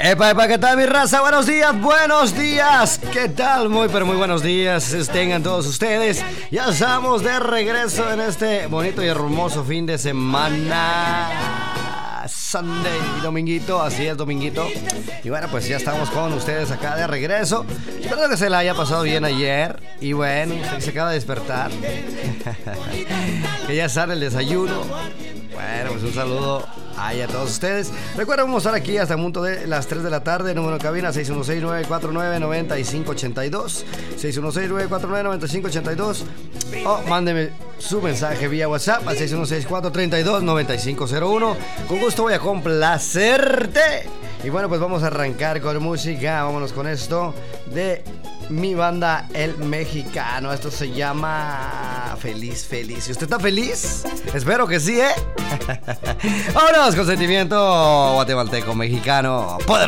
Epa, epa, ¿qué tal mi raza? Buenos días, ¿qué tal? Muy, pero muy buenos días tengan todos ustedes. Ya estamos de regreso en este bonito y hermoso fin de semana. Sunday, dominguito, así es, dominguito. Y bueno, pues ya estamos con ustedes acá de regreso. Espero que se la haya pasado bien ayer. Y bueno, usted se acaba de despertar. Que ya sale el desayuno. Bueno, pues un saludo ahí a todos ustedes. Recuerden, vamos a estar aquí hasta el punto de las 3 de la tarde. Número de cabina 616-949-9582. 616-949-9582. O mándeme su mensaje vía WhatsApp al 616-432-9501. Con gusto voy a complacerte. Y bueno, pues vamos a arrancar con música. Vámonos con esto de mi banda El Mexicano. Esto se llama Feliz, Feliz. ¿Y usted está feliz? Espero que sí, ¿eh? Vámonos con sentimiento guatemalteco, mexicano, poderoso.